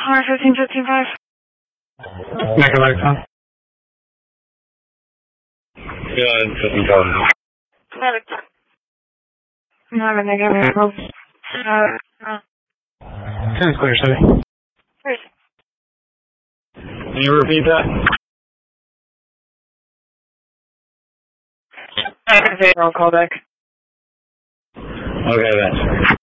Car 1555. Make a light on. Yeah, it's 15,000. Medic. No, I'm going to give me a rope. 10's clear, city. Where's Can you repeat that? I can say I'll call back. Okay, thanks.